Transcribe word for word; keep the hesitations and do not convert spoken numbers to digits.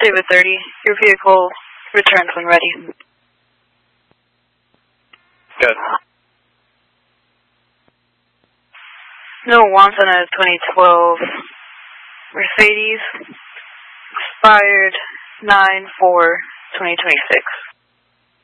David thirty, your vehicle returns when ready. Good. No wants on a twenty twelve Mercedes, expired nine four twenty twenty-six.